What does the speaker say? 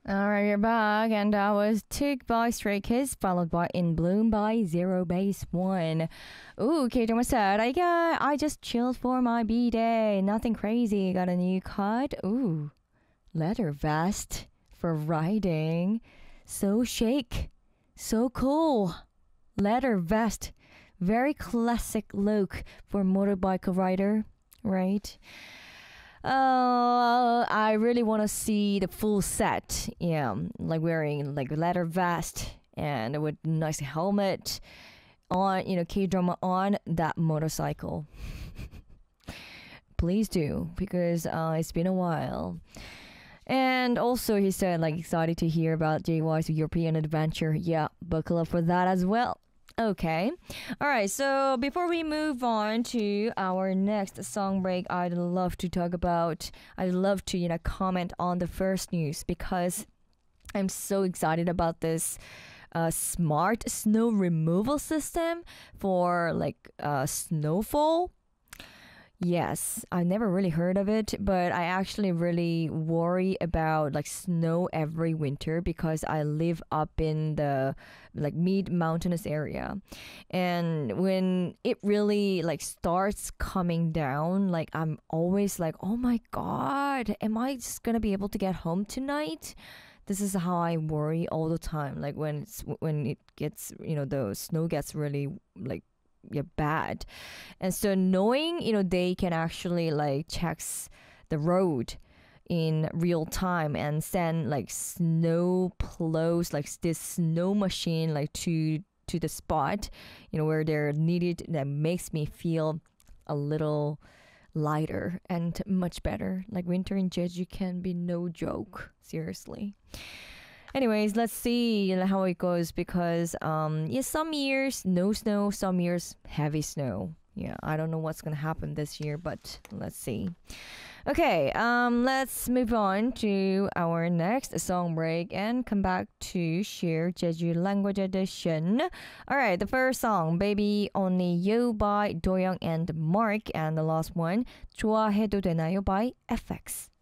Alright, you're back, and that was Tick by Stray Kids, followed by In Bloom by Zero Base One. Ooh, K-drama said, I just chilled for my B-day. Nothing crazy. Got a new cut. Ooh, leather vest for riding. So chic. So cool. Leather vest. Very classic look for motorbike rider, right? I really want to see the full set. Yeah, like wearing like leather vest and with nice helmet on, K drama on that motorcycle. Please do because it's been a while. And also, he said like excited to hear about JY's European adventure. Yeah, buckle up for that as well. Okay. All right. So before we move on to our next song break, I'd love to, comment on the first news because I'm so excited about this smart snow removal system for like snowfall. Yes, I never really heard of it, but I actually really worry about like snow every winter because I live up in the like mid mountainous area. And when it really like starts coming down, like I'm always like, "Oh my god, am I just going to be able to get home tonight?" This is how I worry all the time. Like when it gets, the snow gets really like yeah, bad. And so knowing, they can actually like checks the road in real time and send like snow plows, like this snow machine like to the spot, where they're needed, that makes me feel a little lighter and much better. Like winter in Jeju can be no joke, seriously. Anyways, let's see how it goes because yeah, some years no snow, some years heavy snow. Yeah, I don't know what's gonna happen this year, but let's see. Okay, let's move on to our next song break and come back to share Jeju language edition. All right, the first song, "Baby Only You" by Doyoung and Mark, and the last one, "좋아해도 되나요" by FX.